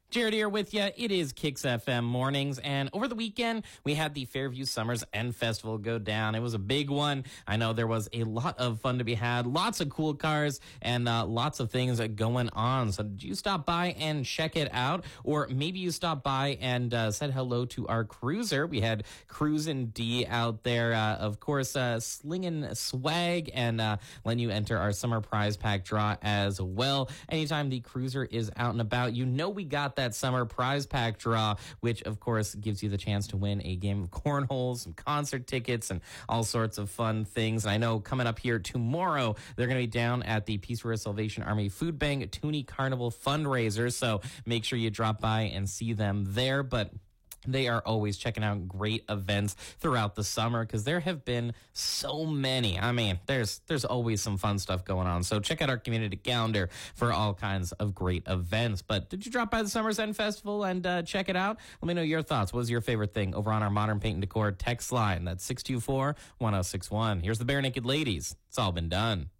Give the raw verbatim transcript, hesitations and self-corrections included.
Jared here with you. It is Kicks F M mornings, and over the weekend we had the Fairview Summers End Festival go down. It was a big one. I know there was a lot of fun to be had, lots of cool cars, and uh, lots of things going on. So did you stop by and check it out? Or maybe you stopped by and uh, said hello to our cruiser. We had Cruisin' D out there, uh, of course, uh, slinging swag and uh, letting you enter our summer prize pack draw as well. Anytime the cruiser is out and about, you know we got that summer prize pack draw, which of course gives you the chance to win a game of cornhole, some concert tickets, and all sorts of fun things. And I know coming up here tomorrow, they're going to be down at the Peace River Salvation Army Food Bank Toonie Carnival fundraiser. So make sure you drop by and see them there. But they are always checking out great events throughout the summer because there have been so many. I mean, there's there's always some fun stuff going on. So check out our community calendar for all kinds of great events. But did you drop by the Summer's End Festival and uh, check it out? Let me know your thoughts. What was your favorite thing over on our Modern Paint and Decor text line? That's six two four, one oh six one. Here's the Bare Naked Ladies. It's all been done.